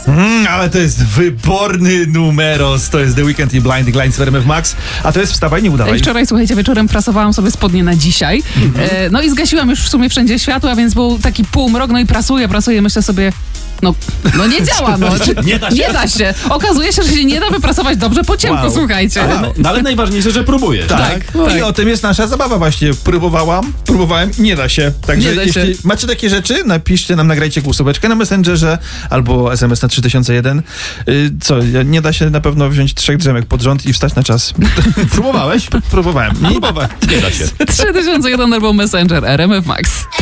Ale to jest wyborny numeros. To jest The Weeknd i Blinding Lights w RMF Max. A to jest Wstawaj, nie udawaj. Wczoraj, słuchajcie, wieczorem prasowałam sobie spodnie na dzisiaj. No i zgasiłam już w sumie wszędzie światła, więc był taki półmrok, no i prasuję. Myślę sobie, no nie działa, no. Nie da się. Okazuje się, że się nie da wyprasować dobrze po ciemku, słuchajcie. Ale najważniejsze, że próbujesz. Tak. I o tym jest nasza zabawa właśnie. Próbowałem, nie da się. Także jeśli macie takie rzeczy, napiszcie nam, nagrajcie głosóweczkę na Messengerze albo SMS na 3001. Nie da się na pewno wziąć 3 drzemek pod rząd i wstać na czas. Próbowałeś? Próbowałem. Nie da się. 3001 albo Messenger RMF Max.